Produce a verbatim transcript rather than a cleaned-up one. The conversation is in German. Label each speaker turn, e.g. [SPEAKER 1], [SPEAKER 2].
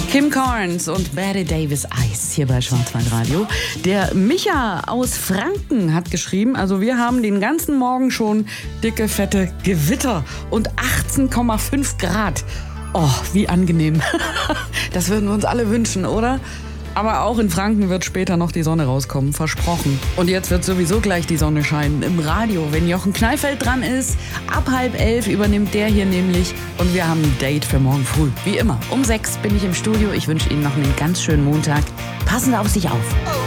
[SPEAKER 1] Kim Carnes und Bette Davis Eyes hier bei Schwarzwaldradio. Der Micha aus Franken hat geschrieben, also wir haben den ganzen Morgen schon dicke, fette Gewitter und achtzehn Komma fünf Grad. Oh, wie angenehm. Das würden wir uns alle wünschen, oder? Aber auch in Franken wird später noch die Sonne rauskommen, versprochen. Und jetzt wird sowieso gleich die Sonne scheinen im Radio. Wenn Jochen Kneifeld dran ist, ab halb elf übernimmt der hier nämlich. Und wir haben ein Date für morgen früh. Wie immer, um sechs bin ich im Studio. Ich wünsche Ihnen noch einen ganz schönen Montag. Passen Sie auf sich auf.